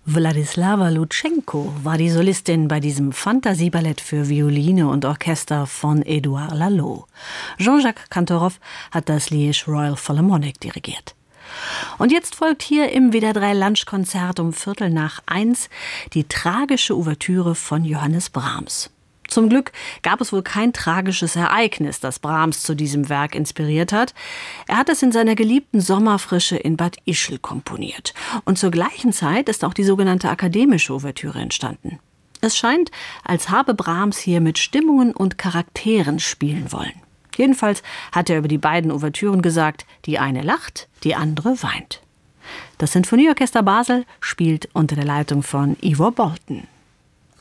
Wladislawa Lutschenko war die Solistin bei diesem Fantasieballett für Violine und Orchester von Édouard Lalo. Jean-Jacques Cantoroff hat das Liège Royal Philharmonic dirigiert. Und jetzt folgt hier im WDR 3 Lunchkonzert um 1:15 die tragische Ouvertüre von Johannes Brahms. Zum Glück gab es wohl kein tragisches Ereignis, das Brahms zu diesem Werk inspiriert hat. Er hat es in seiner geliebten Sommerfrische in Bad Ischl komponiert. Und zur gleichen Zeit ist auch die sogenannte akademische Ouvertüre entstanden. Es scheint, als habe Brahms hier mit Stimmungen und Charakteren spielen wollen. Jedenfalls hat er über die beiden Ouvertüren gesagt, die eine lacht, die andere weint. Das Sinfonieorchester Basel spielt unter der Leitung von Ivor Bolton.